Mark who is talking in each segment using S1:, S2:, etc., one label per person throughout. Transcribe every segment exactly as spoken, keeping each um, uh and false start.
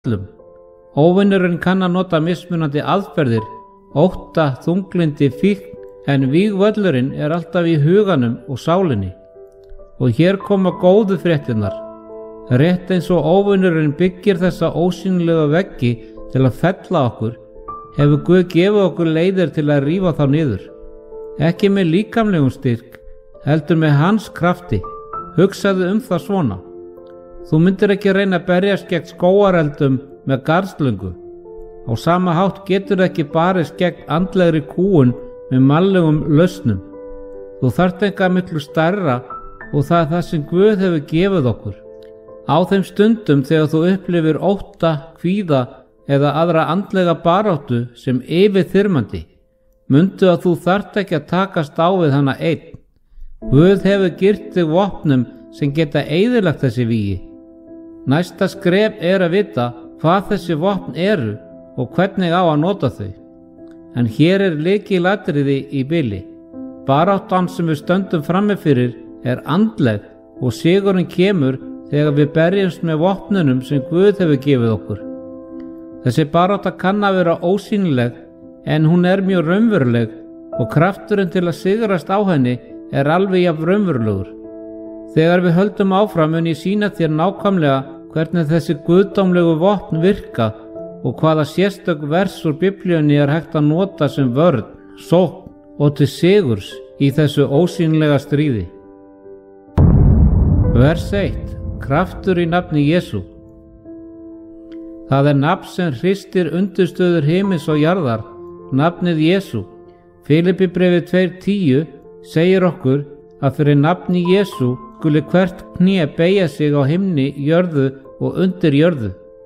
S1: öllum. Óvinurinn kann að nota mismunandi aðferðir, ótta, þunglindi, fíkn, en vígvöllurinn er alltaf í huganum og sálinni. Og hér koma góðu fréttirnar. Rétt eins og óvinurinn byggir þessa ósýnilega veggi til að fella okkur, hefur Guð gefið okkur leiðir til að rífa þá niður. Ekki með líkamlegum styrk, heldur með hans krafti. Hugsaðu um það svona. Þú myndir ekki reyna að berjast gegn skógareldum með garðslöngu. Á sama hátt getur ekki barist gegn andlegri kúgun með mannlegum lausnum. Þú þarft eitthvað miklu stærra og það er það sem Guð hefur gefið okkur. Á þeim stundum þegar þú upplifir ótta, kvíða eða aðra andlega baráttu sem yfirþyrmandi, mundu að þú þarft ekki að takast á við hana einn. Guð hefur girt þig vopnum sem geta eyðilagt þessi vígi. Næsta skref er að vita hvað þessi vopn eru og hvernig á að nota þau. En hér er lykilatriði í bili. Baráttan sem við stöndum frammi fyrir er andleg og sigurinn kemur þegar við berjumst með vopnunum sem Guð hefur gefið okkur. Þessi barátta kann að vera ósýnileg en hún er mjög raunveruleg og krafturinn til að sigrast á henni er alveg jafn raunverulegur. Þegar við höldum áfram mun ég sýna þér nákvæmlega hvernig þessi guðdómlegu vopn virka og hvaða sérstök vers úr Biblíunni er hægt að nota sem vörn, sókn og til sigurs í þessu ósýnilega stríði. Vers eitt. Kraftur í nafni Jesú. Það er nafn sem hristir undirstöður himins og jarðar, nafnið Jesú. Filippibréfið tvö tíu segir okkur að fyrir nafni Jesú skuli hvert kné beygja sig á himni, jörðu og undir jörðu.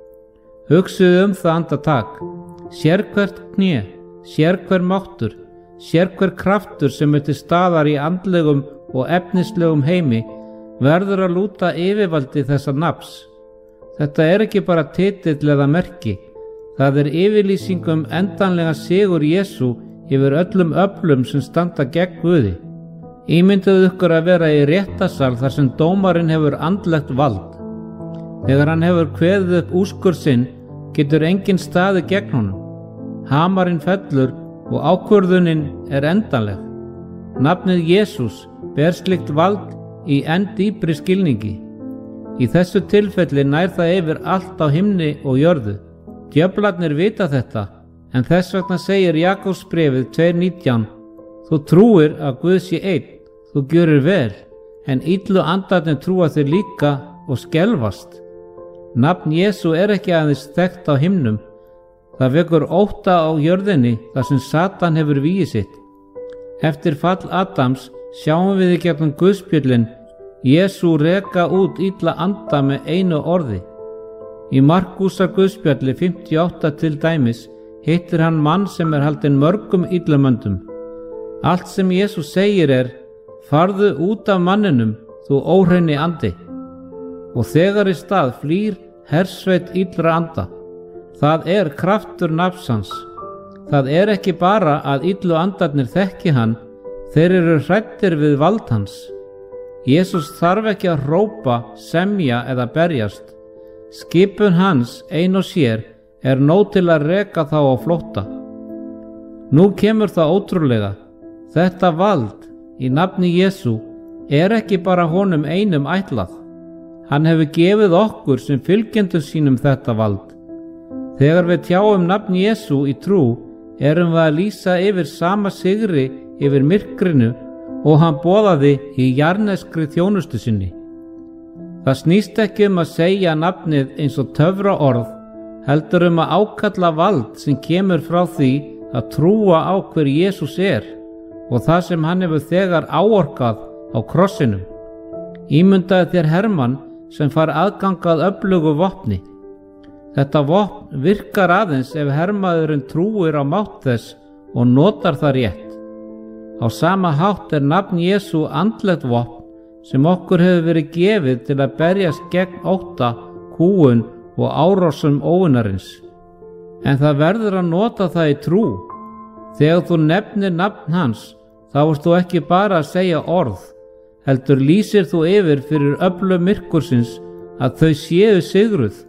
S1: Hugsuðu um það andartak. Sérhvert kné, sérhver máttur, sérhver kraftur sem er til staðar í andlegum og efnislegum heimi verður að lúta yfirvaldi þessa nafns. Þetta er ekki bara titill eða merki. Það er yfirlýsing um endanlega sigur Jesú yfir öllum öflum sem standa gegn Guði. Ímynduðu ykkur að vera í réttasal þar sem dómarinn hefur andlegt vald. Þegar hann hefur kveðið upp úrskurð sinn, getur enginn staðið gegn honum. Hamarinn fellur og ákvörðunin er endanleg. Nafnið Jesús ber slíkt vald í enn dýpri skilningi. Í þessu tilfelli nær það yfir allt á himni og jörðu. Djöflarnir vita þetta, en þess vegna segir Jakobsbréfið tvö nítján: Þú trúir að Guð sé einn, þú gjörir vel, en illu andarnir trúa þér líka og skelfast. Nafn Jesú er ekki aðeins þekkt á himnum, það vekur ótta á jörðinni þar sem Satan hefur vígi sitt. Eftir fall Adams sjáum við í gegnum Guðspjöllin Jesú reka út illa anda með einu orði. Í Markúsar Guðspjalli fimmtíu og átta til dæmis hittir hann mann sem er haldinn mörgum illamöndum. Allt sem Jesú segir er: farðu út af manninum, þú óhreini andi. Og þegar í stað flýr hersveit illra anda. Það er kraftur nafns hans. Það er ekki bara að illu andarnir þekki hann, þeir eru hræddir við vald hans. Jesús þarf ekki að hrópa, semja eða berjast. Skipun hans ein og sér er nóg til að reka þá á flótta. Nú kemur það ótrúlega. Þetta vald í nafni Jesú er ekki bara honum einum ætlað. Hann hefur gefið okkur sem fylgjendum sínum þetta vald. Þegar við tjáum nafn Jesú í trú, erum við að lýsa yfir sama sigri yfir myrkrinu og hann boðaði í jarneskri þjónustu sinni. Það snýst ekki um að segja nafnið eins og töfra orð, heldur um að ákalla vald sem kemur frá því að trúa á hver Jesús er og það sem hann hefur þegar áorkað á krossinum. Ímyndaðu þér hermann sem fær aðgangað öflugu vopni. Þetta vopn virkar aðeins ef hermaðurinn trúir á mátt þess og notar það rétt. Á sama hátt er nafn Jesú andlegt vopn sem okkur hefur verið gefið til að berjast gegn ótta, kúgun og árásum óvinarins. En það verður að nota það í trú. Þegar þú nefnir nafn hans, þá ert þú ekki bara að segja orð, heldur lýsir þú yfir fyrir öflum myrkursins að þau séu sigruð,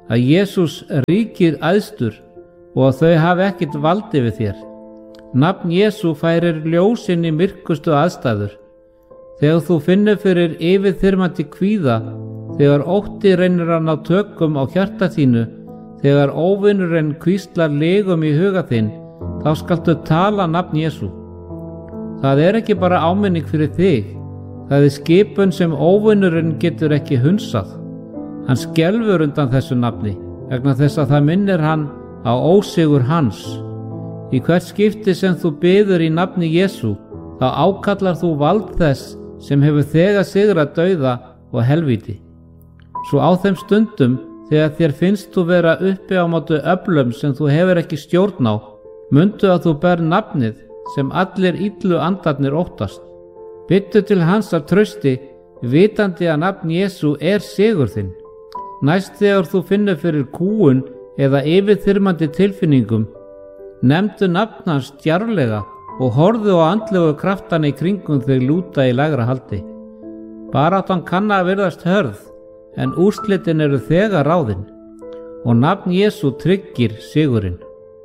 S1: að Jesús ríkir æðstur og að þau hafi ekkert vald yfir þér. Nafn Jesú færir ljós inn í myrkustu aðstæður. Þegar þú finnur fyrir yfirþyrmandi kvíða, þegar ótti reynir að ná tökum á hjarta þínu, þegar óvinurinn hvíslar legum í huga þinn, þá skaltu tala nafn Jesú. Það er ekki bara áminning fyrir þig, það er skipun sem óvinurinn getur ekki hunsað. Hann skelfur undan þessu nafni, vegna þess að það minnir hann á ósigur hans. Í hvert skipti sem þú biður í nafni Jesú, þá ákallar þú vald þess sem hefur þegar sigrað dauða og helvíti. Svo á þeim stundum, þegar þér finnst þú vera uppi á móti öflum sem þú hefur ekki stjórn á, mundu að þú ber nafnið sem allir illu andarnir óttast. Byttu til hans af trausti, vitandi að nafn Jesú er sigur þinn. Næst þegar þú finnur fyrir kúgun eða yfirþyrmandi tilfinningum, nefndu nafn hans djarflega og horfðu á andlegu kraftana í kringum þig lúta í lægra haldi. Baráttan kann að virðast hörð, en úrslitin eru þegar ráðin, og nafn Jesú tryggir sigurinn.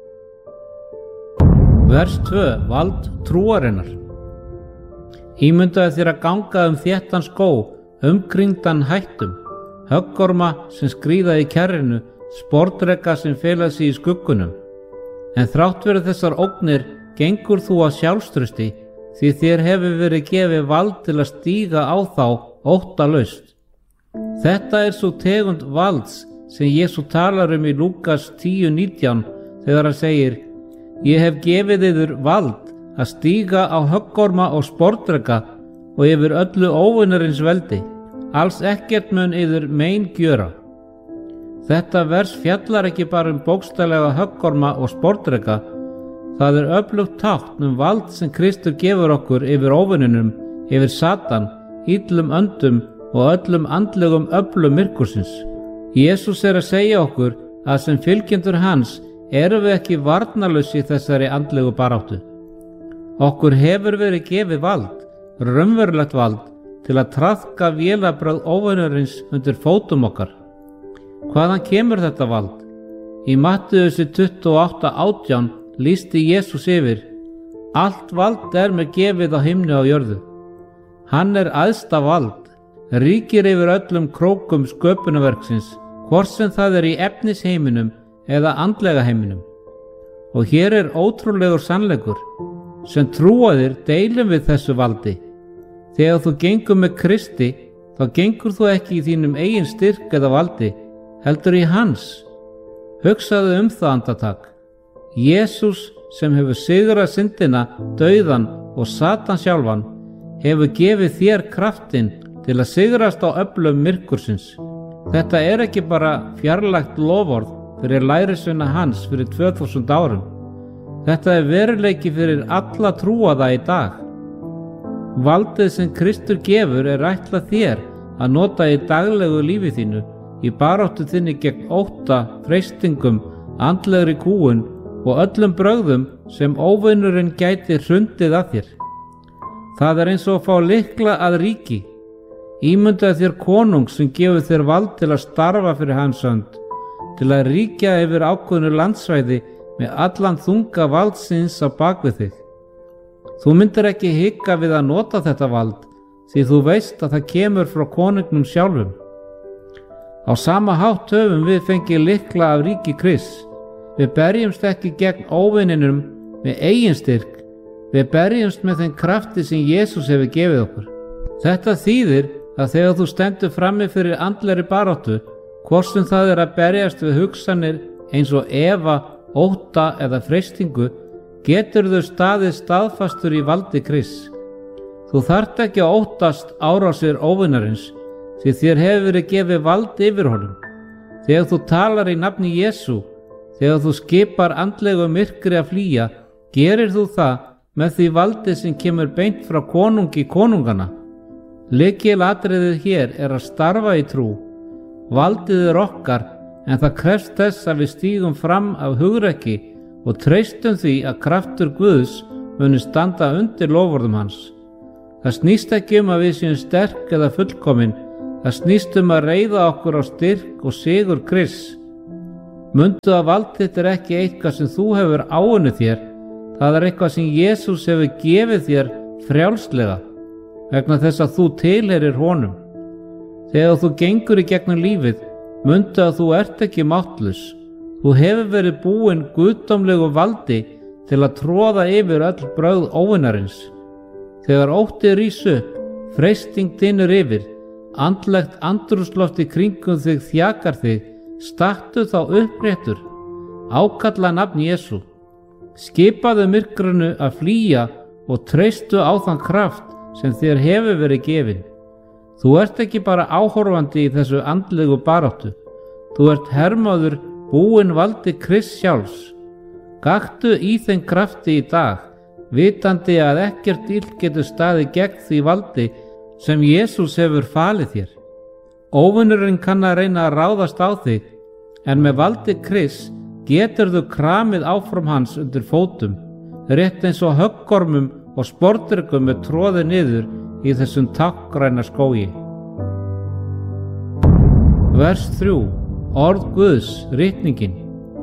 S1: Vers tvö. Vald trúarinnar. Ímyndaðu þér að ganga um þéttan skó, umkringdan hættum, höggorma sem skríða í kærrinu, sportreka sem fela sig í skuggunum. En þrátt fyrir þessar ógnir gengur þú á sjálfstrausti, því þér hefur verið gefið vald til að stíga á þá óttalaust. Þetta er svo tegund valds sem Jesú talar um í Lúkas tíu nítján þegar hann segir: Ég hef gefið yður vald að stíga á höggorma og sportreka og yfir öllu óvinarins veldi. Alls ekkert mun yður mein gjöra. Þetta vers fjallar ekki bara um bókstaflega höggorma og sportreka. Það er öflugt tákn um vald sem Kristur gefur okkur yfir óvininum, yfir Satan, illum öndum og öllum andlegum öflum myrkursins. Jesús er að segja okkur að sem fylgjendur hans erum við ekki varnarlaus í þessari andlegu baráttu. Okkur hefur verið gefið vald, raunverulegt vald, til að traðka vélabrögð óvinarins undir fótum okkar. Hvaðan kemur þetta vald? Í Mattheusi tuttugu og átta átján lýsti Jesús yfir: Allt vald er mér gefið á himni og jörðu. Hann er æðsta vald, ríkir yfir öllum krókum sköpunarverksins, hvort sem það er í efnisheiminum eða andlega heiminum. Og hér er ótrúlegur sannleikur. Sem trúaðir deilum við þessu valdi. Þegar þú gengur með Kristi, þá gengur þú ekki í þínum eigin styrk eða valdi, heldur í hans. Hugsaðu um það andartak. Jesús sem hefur sigrað syndina, dauðan og Satan sjálfan, hefur gefið þér kraftinn til að sigrast á öflum myrkursins. Þetta er ekki bara fjarlægt loforð fyrir lærisveina hans fyrir tvö þúsund árum. Þetta er veruleiki fyrir alla trúaða í dag. Valdið sem Kristur gefur er ætlað þér að nota í daglegu lífi þínu, í baráttu þinni gegn ótta, freistingum, andlegri kúgun og öllum brögðum sem óvinurinn gæti hrundið að þér. Það er eins og að fá lykla að ríki. Ímyndaðu þér konung sem gefur þér vald til að starfa fyrir hans hönd, til að ríkja yfir ákveðnu landsvæði með allan þunga valdsins á bakvið þig. Þú myndir ekki hika við að nota þetta vald, því þú veist að það kemur frá konungnum sjálfum. Á sama hátt höfum við fengið lykla af ríki Krists. Við berjumst ekki gegn óvininum með eigin styrk, við berjumst með þeim krafti sem Jesús hefur gefið okkur. Þetta þýðir að þegar þú stendur frammi fyrir andlegri baráttu, hvort sem það er að berjast við hugsanir eins og efa, ótta eða freistingu, getur þau staðið staðfastur í valdi Krists. Þú þarft ekki að óttast árásir óvinarins, því þér hefur verið gefið vald yfir honum. Þegar þú talar í nafni Jesú, þegar þú skipar andlegu myrkri að flýja, gerir þú það með því valdi sem kemur beint frá konungi konungana. Lykilatriðið hér er að starfa í trú. Valdið er okkar, en það krefst þess að við stígum fram af hugrekki og treystum því að kraftur Guðs muni standa undir loforðum hans. Það snýst ekki um að við séum sterk eða fullkomin, það snýst um að reiða okkur á styrk og sigur Krists Mundu að vald þitt er ekki eitthvað sem þú hefur áunnið þér, það er eitthvað sem Jesús hefur gefið þér frjálslega, vegna þess að þú tilheyrir honum. Þegar þú gengur í gegnum lífið, mundu að þú ert ekki máttlaus. Þú hefur verið búinn guðdómlegu valdi til að troða yfir öll brögð óvinarins. Þegar ótti rís upp, freisting dynur yfir, andlegt andrúmsloft í kringum þig þjakar þig, stattu þá uppréttur, ákalla nafn Jesú. Skipaðu myrkrinu að flýja og treystu á þann kraft sem þér hefur verið gefin. Þú ert ekki bara áhorfandi í þessu andlegu baráttu, þú ert hermaður búinn valdi Krists sjálfs. Gakktu í þeim krafti í dag, vitandi að ekkert illt getur staðið gegn því valdi sem Jesús hefur falið þér. Óvinurinn kann að reyna að ráðast á þig, en með valdi Krists getur þú kramið áfram hans undir fótum, rétt eins og höggormum og sporðdrekum er troðið niður í þessum tákgræna skógi. Vers þrjú. Orð Guðs, ritningin.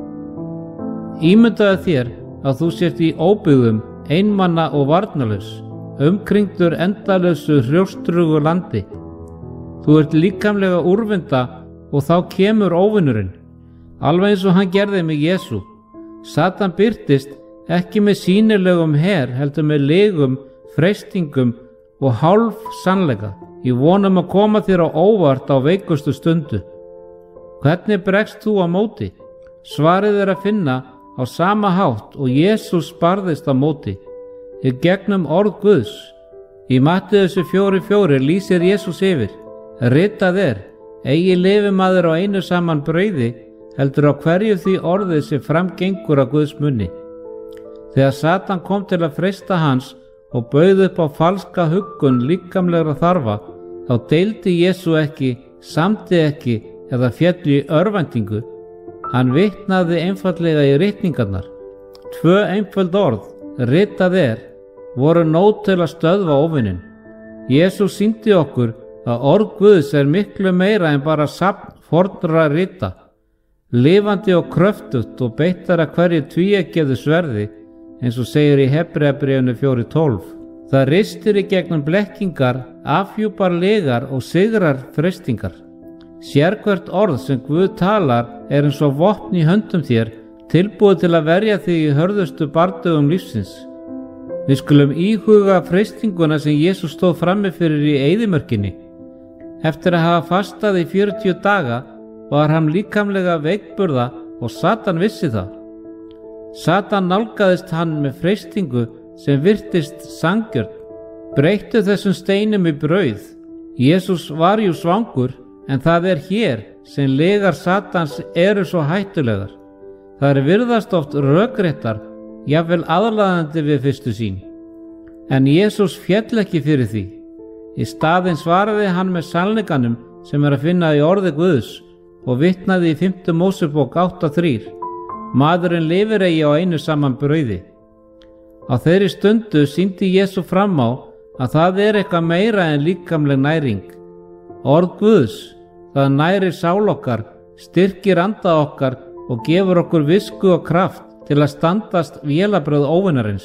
S1: Ímyndaðu þér að þú sért í óbyggðum, einmanna og varnarlaus, umkringdur endalausu hrjóstrugu landi. Þú ert líkamlega úrvinda og þá kemur óvinurinn, alveg eins og hann gerði með Jesú. Satan birtist ekki með sýnilegum her, heldur með legum, freistingum og hálf sannleika, í vonum að koma þér á óvart á veikustu stundu. Hvernig bregst þú á móti? Svarið er að finna á sama hátt og Jesús barðist á móti, í gegnum orð Guðs. Í Mattheusar fjóra fjóra lýsir Jesús yfir: Ritað er, eigi lifi maður á einu saman brauði, heldur á hverju því orðið sem framgengur á Guðs munni. Þegar Satan kom til að freista hans og bauð upp á falska huggun líkamlegra þarfa, þá deildi Jesú ekki, samdi ekki eða félli í örvæntingu. Hann vitnaði einfaldlega í ritningarnar. Tvö einföld orð, ritað er, voru nóg til að stöðva óvininn. Jesús sýndi okkur að orð Guðs er miklu meira en bara safn fornra rita, lifandi og kröftugt og beittar að hverju tvíeggjuðu sverði, eins og segir í Hebreabréfinu fjóra tólf. Það ristir í gegnum blekkingar, afhjúpar legar og sigrar freistingar. Sérhvert orð sem Guð talar er eins og vopn í höndum þér, tilbúið til að verja þig í hörðustu bardögum lífsins. Við skulum íhuga freistinguna sem Jesús stóð frammi fyrir í eyðimörkinni. Eftir að hafa fastað í fjörutíu daga var hann líkamlega veikburða og Satan vissi það. Satan nálgaðist hann með freistingu sem virtist sanngjörn. Breyttu þessum steinum í brauð. Jesús var jú svangur, en það er hér sem legar Satans eru svo hættulegar. Það er virðast oft rökréttar, jafnvel aðlaðandi við fyrstu sýn. En Jesús féll ekki fyrir því. Í staðinn svaraði hann með sannleikanum sem er að finna í orði Guðs og vitnaði í fimmta Mósebók átta þrjú. Maðurinn lifir eigi á einu saman brauði. Á þeirri stundu sýndi Jesú fram á að það er eitthvað meira en líkamleg næring. Orð Guðs, það nærir sál okkar, styrkir anda okkar og gefur okkur visku og kraft til að standast vélabrögð óvinarins.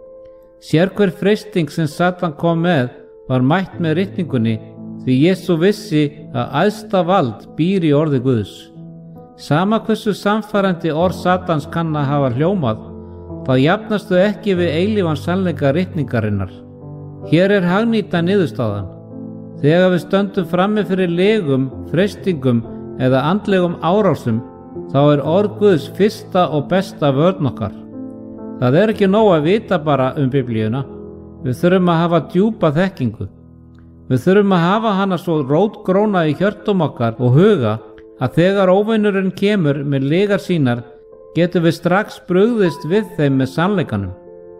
S1: Sérhver freisting sem Satan kom með var mætt með ritningunni, því Jesú vissi að æðsta vald býr í orði Guðs. Sama hversu samfærandi orð Satans kann að hafa hljómað, þá jafnastu ekki við eilífan sannleika ritningarinnar. Hér er hagnýta niðurstáðan. Þegar við stöndum frammi fyrir legum, freistingum eða andlegum árásum, þá er orð Guðs fyrsta og besta vörn okkar. Það er ekki nóg að vita bara um Biblíuna. Við þurfum að hafa djúpa þekkingu. Við þurfum að hafa hana svo rótgróna í hjörtum okkar og huga að þegar óvinurinn kemur með legar sínar, getum við strax brugðist við þeim með sannleikanum.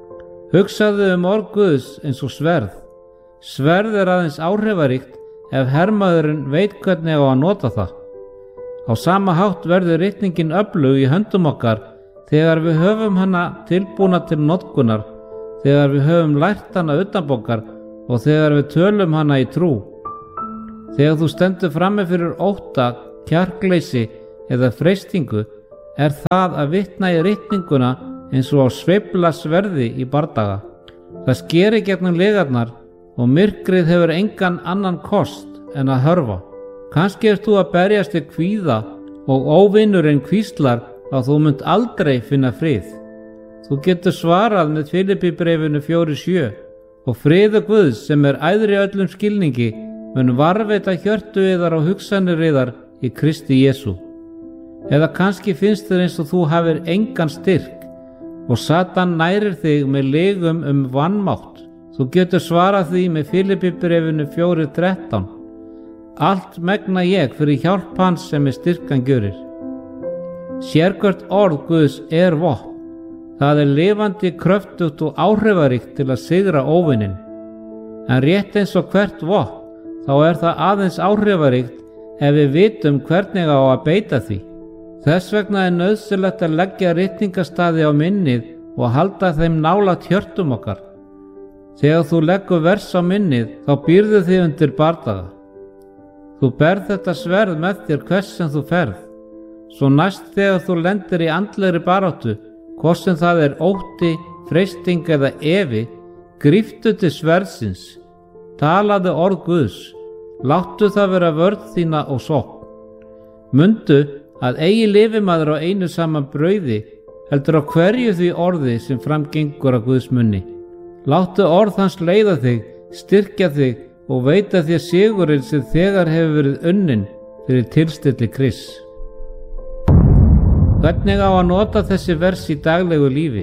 S1: Hugsaðu um orð Guðs eins og sverð. Sverð er aðeins áhrifaríkt ef hermaðurinn veit hvernig á að nota það. Á sama hátt verður ritningin öflug í höndum okkar þegar við höfum hana tilbúna til notkunar, þegar við höfum lært hana utanbókar og þegar við tölum hana í trú. Þegar þú stendur frammi fyrir ótta, kjarkleysi eða freistingu, er það að vitna í ritninguna eins og á sveiflasverði í bardaga. Það skeri gegnum lygarnar og myrkrið hefur engan annan kost en að hörfa. Kannski ert þú að berjast í kvíða og óvinnurinn hvíslar að þú munt aldrei finna frið. Þú getur svarað með Filippíbréfinu fjóra sjö og friður Guðs sem er æðri öllum skilningi mun varðveita hjörtu yðar og hugsanir yðar í Kristi Jesú. Eða kannski finnst þér eins og þú hafir engan styrk og Satan nærir þig með legum um vanmátt. Þú getur svarað því með Filippíbréfinu fjóra þrettán. Allt megna ég fyrir hjálp hans sem er styrkan gjörir. Sérhvert orð Guðs er vopn. Það er lifandi, kröftugt og áhrifaríkt til að sigra óvininn. En rétt eins og hvert vopn, þá er það aðeins áhrifaríkt ef við vitum hvernig á að beita því. Þess vegna er nauðsynlegt að leggja ritningastaði á minnið og halda þeim nálægt hjörtum okkar. Þegar þú leggur vers á minnið, þá býrðu þig undir bardaga. Þú berð þetta sverð með þér hvers sem þú ferð. Svo næst þegar þú lendir í andlegri baráttu, hvort sem það er ótti, freisting eða efi, gríptu til sverðsins, talaðu orð Guðs, láttu það vera vörn þína og sókn. Mundu að eigi lifi maður á einu saman brauði, heldur á hverju því orði sem framgengur á Guðs munni. Láttu orð hans leiða þig, styrkja þig og veita þér sigurinn sem þegar hefur verið unnin fyrir tilstilli Krists. Hvernig á að nota þessi vers í daglegu lífi?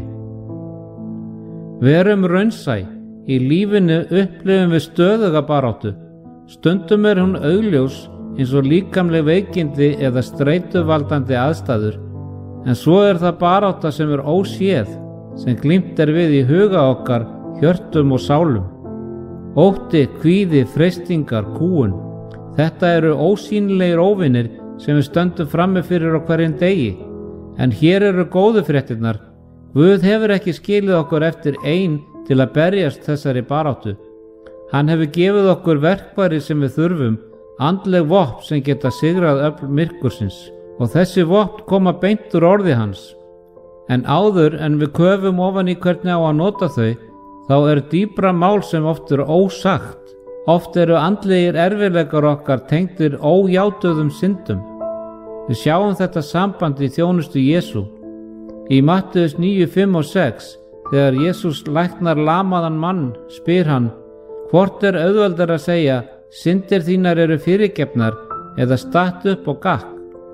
S1: Verum raunsæ. Í lífinu upplifum við stöðuga baráttu. Stundum er hún augljós eins og líkamleg veikindi eða streituvaldandi aðstæður, en svo er það barátta sem er óséð, sem glímt er við í huga okkar, hjörtum og sálum. Ótti, kvíði, freistingar, kúgun. Þetta eru ósýnilegir óvinir sem við stöndum frammi fyrir á hverjum degi. En hér eru góðu fréttirnar. Guð hefur ekki skilið okkur eftir ein til að berjast þessari baráttu. Hann hefur gefið okkur verkfæri sem við þurfum, andleg vopn sem geta sigrað öfl myrkursins. Og þessi vopn koma beint úr orði hans. En áður en við köfum ofan í hvernig á að nota þau, þá er dýpra mál sem oft er ósagt. Oft eru andlegir erfiðleikar okkar tengdir ójátuðum syndum. Við sjáum þetta samband í þjónustu Jesú. Í Mattheus níu, fimm og sex, þegar Jesús læknar lamaðan mann, spyr hann, hvort er auðveldar að segja, syndir þínar eru fyrirgefnar eða statt upp og gakk?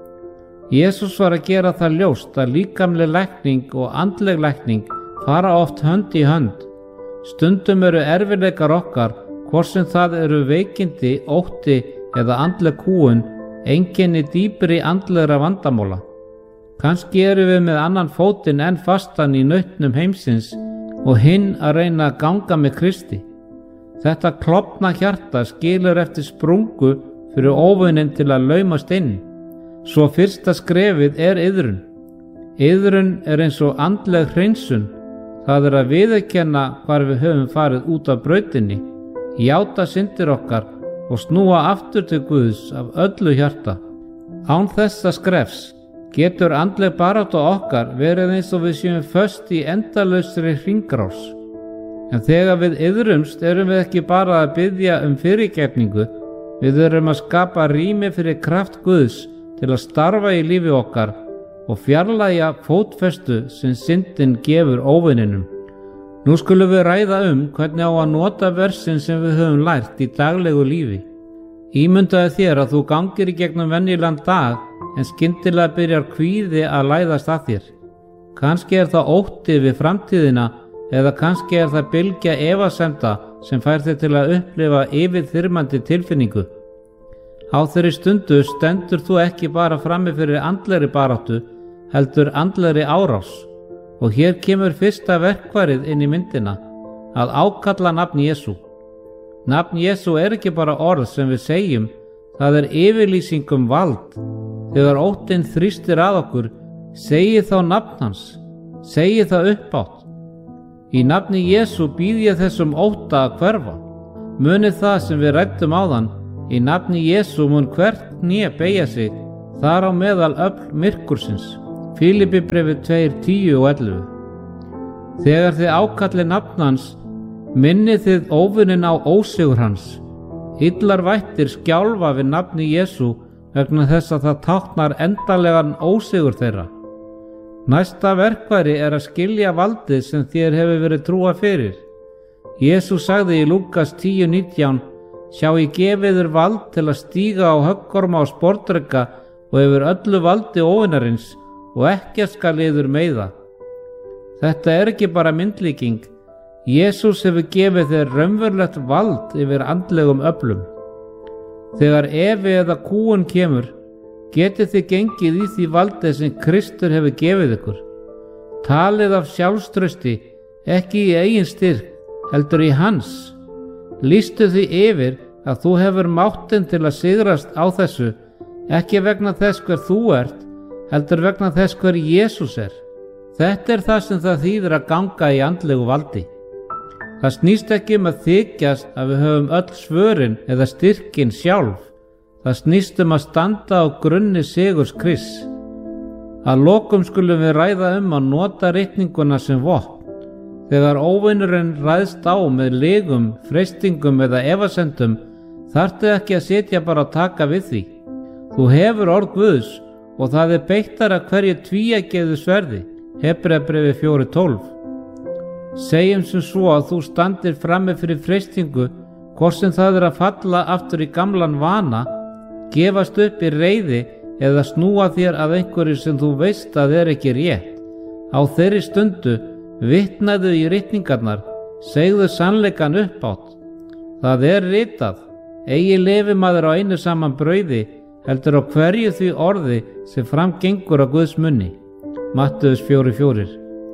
S1: Jesús var að gera það ljóst að líkamleg lækning og andleg lækning fara oft hönd í hönd. Stundum eru erfiðleikar okkar, hvort sem það eru veikindi, ótti eða andleg kúgun, einkenni dýpri andlegra vandamóla. Kannski eru við með annan fótinn enn fastan í nautnum heimsins og hinn að reyna að ganga með Kristi. Þetta klofna hjarta skilur eftir sprungu fyrir óvininn til að laumast inn. Svo fyrsta skrefið er iðrun. Iðrun er eins og andleg hreinsun. Það er að viðurkenna hvar við höfum farið út af brautinni, játa syndir okkar og snúa aftur til Guðs af öllu hjarta. Án þessa skrefs getur andleg barátta okkar verið eins og við séum föst í endalausri hringrás. En þegar við iðrumst erum við ekki bara að biðja um fyrirgefningu, við erum að skapa rými fyrir kraft Guðs til að starfa í lífi okkar og fjarlægja fótfestu sem syndin gefur óvininum. Nú skulum við ræða um hvernig á að nota versin sem við höfum lært í daglegu lífi. Ímyndaðu þér að þú gangir í gegnum venjulegan dag en skyndilega byrjar kvíði að læðast að þér. Kannski er það ótti við framtíðina eða kannski er það bylgja efasemda sem fær þig til að upplifa yfirþyrmandi tilfinningu. Á þeirri stundu stendur þú ekki bara frammi fyrir andlegri baráttu, heldur andlegri árás. Og hér kemur fyrsta verkfærið inn í myndina, að ákalla nafn Jesú. Nafn Jesú er ekki bara orð sem við segjum, það er yfirlýsing um vald. Þegar óttinn þrýstir að okkur, segi þá nafn hans, segi það uppátt. Í nafni Jesú býð ég þessum ótta að hverfa. Munið það sem við ræddum áðan, í nafni Jesú mun hvert hné beygja sig, þar á meðal öfl myrkursins. Fílippibrefið tveir, tíu og ellefu. Þegar þið ákalli nafn hans, minnið þið óvinnin á ósigur hans. Illar vættir skjálfa við nafni Jesú vegna þess að það táknar endanlegan ósigur þeirra. Næsta verkfæri er að skilja valdið sem þér hefur verið trúa fyrir. Jesús sagði í Lúkas tíu, nítján: Sjá, ég gefi þér vald til að stíga á höggorma og sportdreka og yfir öllu valdi óvinarins, og ekkert skal yður meiða. Þetta er ekki bara myndlíking. Jesús hefur gefið þér raunverulegt vald yfir andlegum öflum. Þegar efi eða kúgun kemur, getið þið gengið í því valdi sem Kristur hefur gefið ykkur. Talið af sjálfstrausti, ekki í eigin styrk, heldur í hans. Lýstu því yfir að þú hefur máttinn til að sigrast á þessu, ekki vegna þess hver þú ert, heldur vegna þess hver Jesús er. Þetta er það sem það þýðir að ganga í andlegu valdi. Það snýst ekki um að þykjast að við höfum öll svörin eða styrkin sjálf. Það snýst um að standa á grunni sigurs Krists. Að lokum skulum við ræða um að nota ritninguna sem vopn. Þegar óvinurinn ræðst á með lygum, freistingum eða efasemdum, þarftu ekki að sitja bara að taka við því. Þú hefur orð Guðs og það er beittara hverju tvíeggjuðu sverði. Hebreabréfið fjórir, tólf. Segjum sem svo að þú standir frammi fyrir freistingu, hvort sem það er að falla aftur í gamlan vana, gefast upp í reiði eða snúa þér að einhverju sem þú veist að er ekki rétt. Á þeirri stundu vitnaðu í ritningarnar, segðu sannleikann uppátt. Það er ritað: eigi lifi maður á einu saman brauði, heldur á hverju því orði sem framgengur á Guðs munni. Matteus fjórir, fjórir.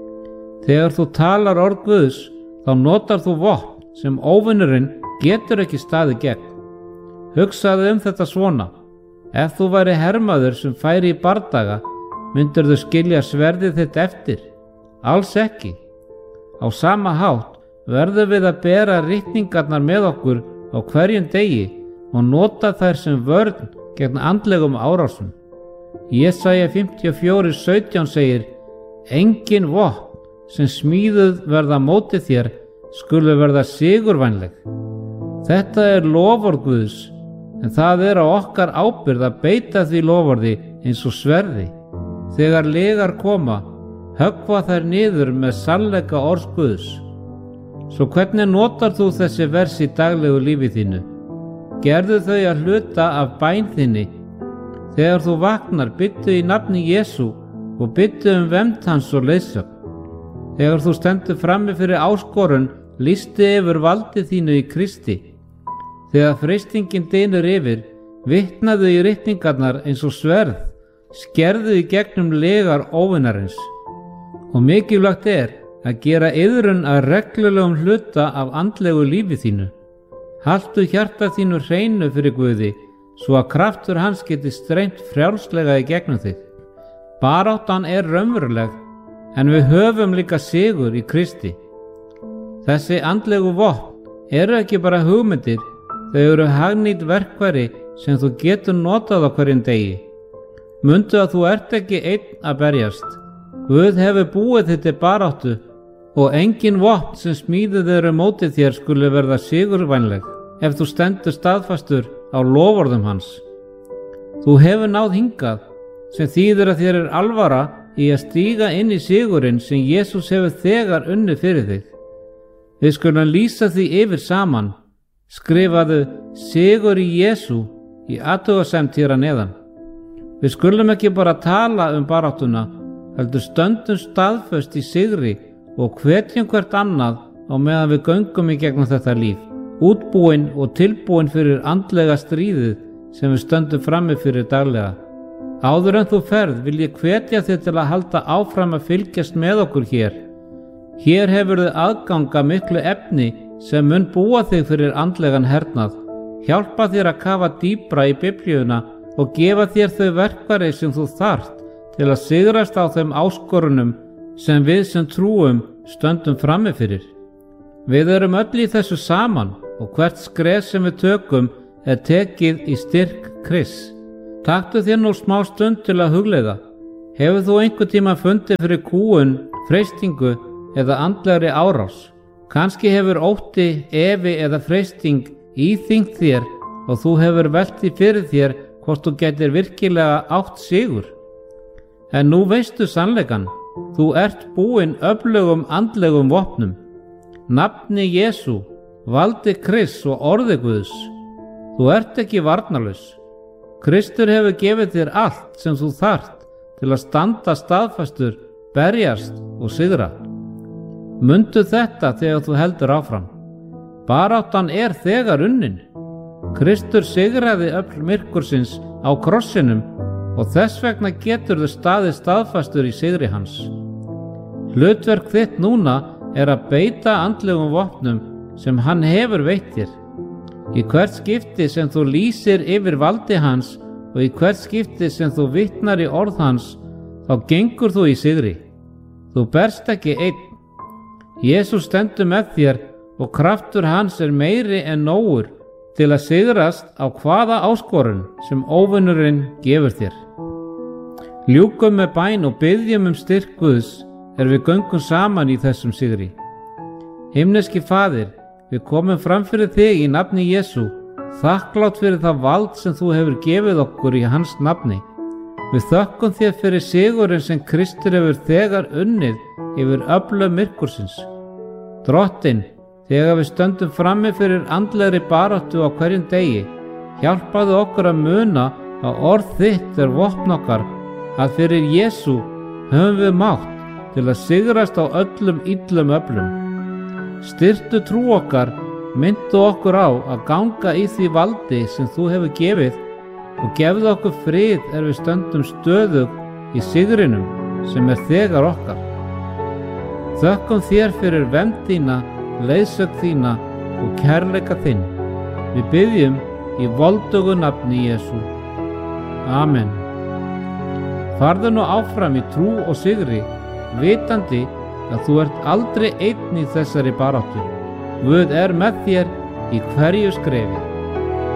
S1: Þegar þú talar orð Guðs, þá notar þú vopn sem óvinurinn getur ekki staðið gegn. Hugsaðu um þetta svona: ef þú væri hermaður sem færi í bardaga, myndirðu skilja sverðið þitt eftir? Alls ekki. Á sama hátt verðum við að bera ritningarnar með okkur á hverjum degi og nota þær sem vörn gegn andlegum árásum. Jesaja fimmtíu og fjórir, sautján segir: engin vopn sem smíðuð verða móti þér skulu verða sigurvænleg. Þetta er loforð Guðs, en það er á okkar ábyrgð að beita því loforði eins og sverði. Þegar lygar koma, höggva þær niður með sannleika orðs Guðs. Svo hvernig notar þú þessi vers í daglegu lífi þínu? Gerðu þau að hluta af bæn þinni. Þegar þú vaknar, biðdu í nafni Jesú og biðdu um vernd hans og leiðsögn. Þegar þú stendur frammi fyrir áskorun, lýstu yfir valdi þínu í Kristi. Þegar freistingin dynur yfir, vitnaðu í ritningarnar eins og sverð, skerðu í gegnum lygar óvinarins. Og mikilvægt er að gera iðrun að reglulegum hluta af andlegu lífi þínu. Haltu hjarta þínu hreinu fyrir Guði, svo að kraftur hans geti streymt frjálslega í gegnum þig. Baráttan er raunveruleg, en við höfum líka sigur í Kristi. Þessi andlegu vopn eru ekki bara hugmyndir, þau eru hagnýtt verkfæri sem þú getur notað á hverjum degi. Mundu að þú ert ekki einn að berjast. Guð hefur búið þitt til baráttu og engin vopn sem smíðuð eru móti þér skulu verða sigurvænleg ef þú stendur staðfastur á loforðum hans. Þú hefur náð hingað, sem þýðir að þér er alvara í að stíga inn í sigurinn sem Jesús hefur þegar unnið fyrir þig. Við skulum lýsa því yfir saman. Skrifaðu sigur í Jesú í athugasemd hér að neðan. Við skulum ekki bara tala um baráttuna, heldur stöndum staðföst í sigri og hvetjum hvert annað á meðan við göngum í gegnum þetta líf, útbúin og tilbúin fyrir andlega stríðið sem við stöndum frammi fyrir daglega. Áður en þú ferð vil ég hvetja þig til að halda áfram að fylgjast með okkur hér. Hér hefur þið aðganga miklu efni sem mun búa þig fyrir andlegan hernað, hjálpa þér að kafa dýpra í Biblíuna og gefa þér þau verkfæri sem þú þarft til að sigrast á þeim áskorunum sem við sem trúum stöndum frammi fyrir. Við erum öll í þessu saman og hvert skref sem við tökum er tekið í styrk Krists. Taktu þér nú smá stund til að hugleiða. Hefur þú einhvern tíma fundið fyrir kúgun, freistingu eða andlegri árás? Kannski hefur ótti, efi eða freisting íþyngt þér og þú hefur velt því fyrir þér hvort þú getur virkilega átt sigur. En nú veistu sannleikann, þú ert búinn öflugum andlegum vopnum. Nafni Jesú, valdi Krists og orði Guðs. Þú ert ekki varnarlaus. Kristur hefur gefið þér allt sem þú þarft til að standa staðfastur, berjast og sigra. Mundu þetta þegar þú heldur áfram. Baráttan er þegar unnin. Kristur sigraði öfl myrkursins á krossinum og þess vegna getur þú staðið staðfastur í sigri hans. Hlutverk þitt núna er að beita andlegum vopnum sem hann hefur veitt þér. Í hvert skipti sem þú lýsir yfir valdi hans og í hvert skipti sem þú vitnar í orð hans, þá gengur þú í sigri. Þú berst ekki einn. Jesús stendur með þér og kraftur hans er meiri en nógur til að sigrast á hvaða áskorun sem óvinurinn gefur þér. Ljúkum með bæn og biðjum um styrk Guðs er við göngum saman í þessum sigri. Himneski Faðir, við komum fram fyrir þig í nafni Jesú, þakklátt fyrir það vald sem þú hefur gefið okkur í hans nafni. Við þökkum þér fyrir sigurinn sem Kristur hefur þegar unnið yfir öflum myrkursins. Drottinn, þegar við stöndum frammi fyrir andlegri baráttu á hverjum degi, hjálpaðu okkur að muna að orð þitt er vopn okkar, að fyrir Jesú höfum við mátt til að sigrast á öllum illum öflum. Styrktu trú okkar, myndu okkur á að ganga í því valdi sem þú hefur gefið og gefðu okkur frið er við stöndum stöðug í sigrinum sem er þegar okkar. Þökkum þér fyrir vernd þína, leiðsögn þína og kærleika þinn. Við biðjum í voldugu nafni Jesú. Amen. Farðu nú áfram í trú og sigri, vitandi að þú ert aldrei einn í þessari baráttu. Guð er með þér í hverju skrefi.